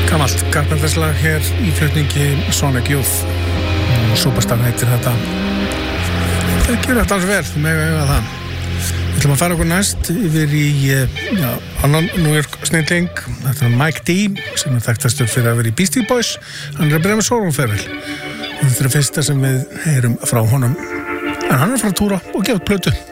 Gamalt Carpenterslag hér í flutningi Sonic Youth. Superstar heitir þetta. Það gerir þetta alls vel, þú mega eiga það. Við ætlum að fara okkur næst yfir í annan New York snilling. Þetta Mike D, sem þekktastur fyrir að vera í Beastie Boys. Hann að byrja með sólóferil. Þetta fyrsta sem við heyrum frá honum. En hann frá að túra og gefa plötu.